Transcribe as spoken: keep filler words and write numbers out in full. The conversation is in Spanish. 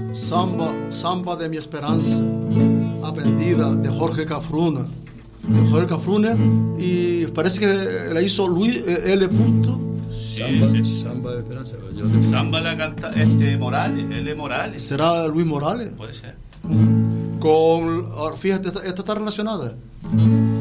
Samba, Samba de mi esperanza, aprendida de Jorge Cafrune. De Jorge Cafrune, y parece que la hizo Luis L. Punto. Sí, Samba, sí. Samba de Esperanza. Yo... Samba la canta este Morales, L. Morales. ¿Será Luis Morales? Puede ser. Con, ahora, fíjate, esta, esta está relacionada.